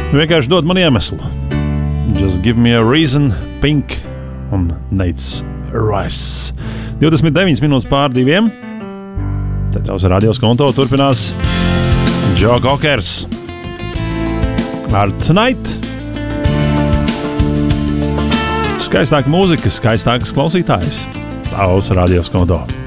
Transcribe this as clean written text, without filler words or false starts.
Vienkārši dod man iemeslu. Just give me a reason, Pink un Nate's Rice. 29 minūtes pār 2. Te tavs radios konto turpinās Joe Cockers ar Tonight. Skaistāka mūzika, skaistākas klausītājas. Tavs radios konto.